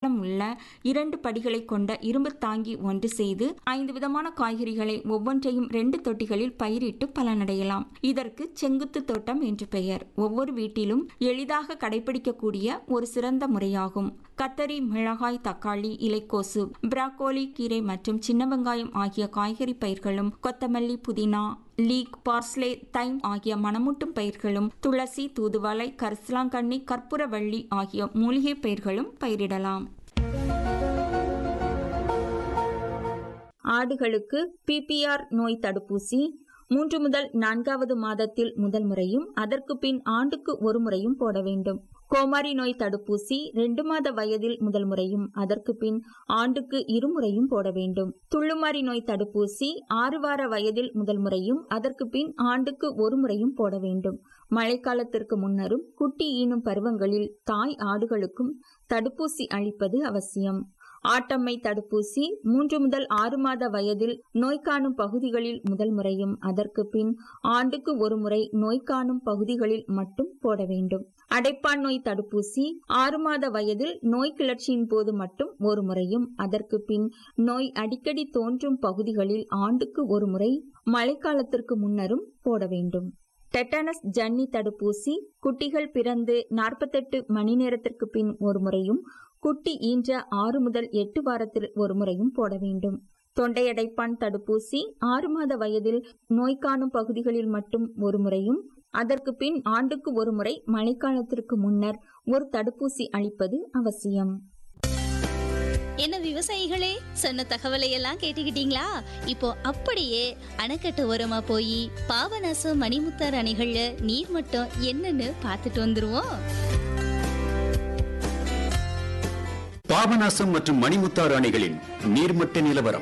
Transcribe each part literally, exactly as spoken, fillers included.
நீளம் உள்ள இரண்டு படிகளை கொண்ட இரும்பு தாங்கி ஒன்று செய்து ஐந்து விதமான காய்கறிகளை ஒவ்வொன்றையும் ரெண்டு தொட்டிகளில் பயிரிட்டு பலனடையலாம். இதற்கு செங்குத்து தோட்டம் என்று பெயர். ஒவ்வொரு வீட்டிலும் எளிதாக கடைபிடிக்கக்கூடிய ஒரு சிறந்த முறையாகும். கத்தரி, மிளகாய், தக்காளி, இலைக்கோசு, பிராக்கோலி, கீரை மற்றும் சின்ன வெங்காயம் ஆகிய காய்கறி பயிர்களும், கொத்தமல்லி, புதினா, லீக், பார்ஸ்லே, தைம் ஆகிய மணமூட்டும் பயிர்களும், துளசி, தூதுவளை, கரிசலாங்கண்ணி, கற்பூரவள்ளி ஆகிய மூலிகை பயிர்களும் பயிரிடலாம். ஆடுகளுக்கு பிபிஆர் நோய் தடுப்பூசி மூன்று முதல் நான்காவது மாதத்தில் முதல் முறையும் அதற்கு பின் ஆண்டுக்கு ஒரு முறையும் போட வேண்டும். கோமாரி நோய் தடுப்பூசி ரெண்டு மாத வயதில் முதல் முறையும் அதற்கு பின் ஆண்டுக்கு இருமுறையும் போட வேண்டும். துள்ளுமாரி நோய் தடுப்பூசி ஆறு வார வயதில் முதல் முறையும் அதற்கு பின் ஆண்டுக்கு ஒரு முறையும் போட வேண்டும். மழைக்காலத்திற்கு முன்னரும் குட்டி ஈனும் பருவங்களில் தாய் ஆடுகளுக்கும் தடுப்பூசி அளிப்பது அவசியம். ஆட்டம்மை தடுப்பூசி மூன்று முதல் ஆறு மாத வயதில் நோய் காணும் பகுதிகளில் முதல் முறையும் அதற்கு பின் ஆண்டுக்கு ஒரு முறை நோய் காணும் பகுதிகளில் மட்டும் போட வேண்டும். அடைப்பான் நோய் தடுப்பூசி ஆறு மாத வயதில் நோய் கிளர்ச்சியின் போது மட்டும் ஒரு முறையும் அதற்கு பின் நோய் அடிக்கடி தோன்றும் பகுதிகளில் ஆண்டுக்கு ஒரு முறை மழைக்காலத்திற்கு முன்னரும் போட வேண்டும். டெட்டனஸ் ஜன்னி தடுப்பூசி குட்டிகள் பிறந்து நாற்பத்தெட்டு மணி நேரத்திற்கு பின் ஒரு முறையும் குட்டி ஈன்ற ஆறு முதல் எட்டு வாரத்தில் ஒரு முறையும் போட வேண்டும். தொண்டை அடைப்பான் தடுப்பூசி ஆறு மாத வயதில் நோய் காணும் பகுதிகளில் மட்டும் ஒரு முறையும் அதற்கு பின் ஆண்டுக்கு ஒரு முறை மழைக்காலத்திற்கு முன்னர் ஒரு தடுப்பூசி அளிப்பது அவசியம். என்ன விவசாயிகளே, சொன்ன தகவலை எல்லாம் கேட்டுக்கிட்டீங்களா? இப்போ அப்படியே அணைக்கட்டு ஓரமா போய் பாபநாசம், மணிமுத்தாறு அணைகள்ல நீர் மட்டம் என்னன்னு பார்த்துட்டு வந்துருவோம். பாபநாசம் மற்றும் மணிமுத்தாறு அணைகளின் நீர்மட்ட நிலவரம்.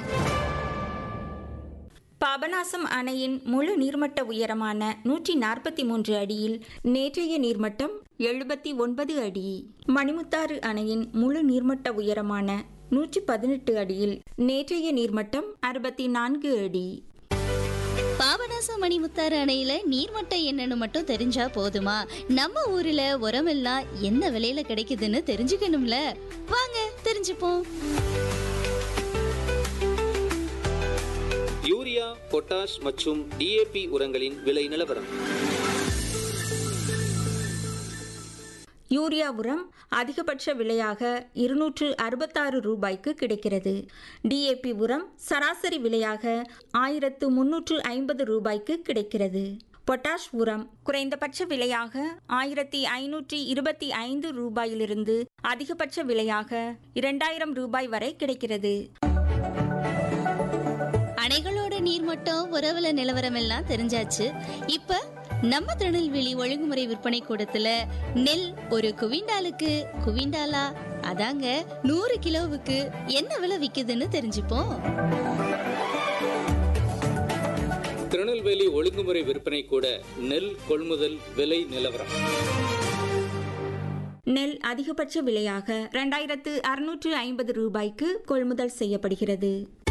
பாபநாசம் அணையின் முழு நீர்மட்ட உயரமான நூற்றி நாற்பத்தி மூன்று அடியில் நேற்றைய நீர்மட்டம் எழுபத்தி ஒன்பது அடி. மணிமுத்தாறு அணையின் முழு நீர்மட்ட உயரமான நூற்றி பதினெட்டு அடியில் நேற்றைய நீர்மட்டம் அறுபத்தி நான்கு அடி. பாபநாசம் மணிமுத்தாறு அணையில நீர்மட்டம் என்னன்னு மட்டும் தெரிஞ்சா போதுமா? நம்ம ஊர்ல உரமெல்லாம் என்ன விலையில கிடைக்குதுன்னு தெரிஞ்சுக்கணும்ல. வாங்க தெரிஞ்சுப்போம். யூரியா, பொட்டாஷ் மற்றும் டிஏபி உரங்களின் விலை நிலவரம். யூரியா உரம் அதிகபட்ச விலையாக இருநூற்று அறுபத்தாறு ரூபாய்க்கு கிடைக்கிறது. டிஏபி உரம் சராசரி விலையாக ஆயிரத்து முன்னூற்று ஐம்பது ரூபாய்க்கு கிடைக்கிறது. பொட்டாஷ் உரம் குறைந்தபட்ச விலையாக ஆயிரத்தி ஐநூற்றி இருபத்தி ஐந்து ரூபாயிலிருந்து அதிகபட்ச விலையாக இரண்டாயிரம் ரூபாய் வரை கிடைக்கிறது. அணைகளோட நீர்மட்டம், உறவுல நிலவரம் எல்லாம் தெரிஞ்சாச்சு. இப்ப நம்ம திருநெல்வேலி ஒழுங்குமுறை விற்பனை கூடத்துல நெல் ஒரு குவிண்டாலுக்கு குவிண்டாலா அதாங்க நூறு கிலோவுக்கு என்ன விலை விக்குதுன்னு தெரிஞ்சுப்போம். திருநெல்வேலி ஒழுங்குமுறை விற்பனை கூட நெல் கொள்முதல் விலை நிலவரம். நெல் அதிகபட்ச விலையாக இரண்டாயிரத்து அறுநூற்று ஐம்பது ரூபாய்க்கு கொள்முதல் செய்யப்படுகிறது.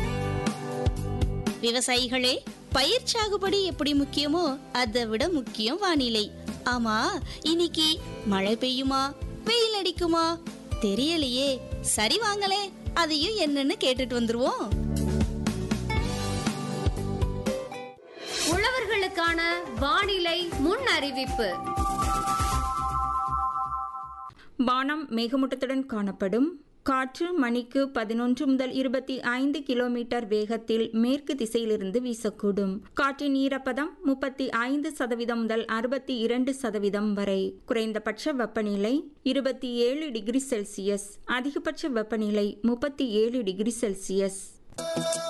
விவசாயிகளே, பயிர் சாகுபடி எப்படி முக்கியமோ அதை விட முக்கியம் வானிலை. ஆமா, இன்னைக்கு மழை பெய்யுமா வெயில் அடிக்குமா தெரியலையே. சரி வாங்களே, அதையும் என்னன்னு கேட்டுட்டு வந்துருவோம். உழவர்களுக்கான வானிலை முன் அறிவிப்பு. வானம் மேகமூட்டத்துடன் காணப்படும். காற்று மணிக்கு பதினொன்று முதல் இருபத்தி ஐந்து கிலோமீட்டர் வேகத்தில் மேற்கு திசையிலிருந்து வீசக்கூடும். காற்றின் ஈரப்பதம் முப்பத்தி ஐந்து சதவீதம் முதல் அறுபத்தி இரண்டு சதவீதம் வரை. குறைந்தபட்ச வெப்பநிலை இருபத்தி ஏழு டிகிரி செல்சியஸ், அதிகபட்ச வெப்பநிலை முப்பத்தி ஏழு டிகிரி செல்சியஸ்.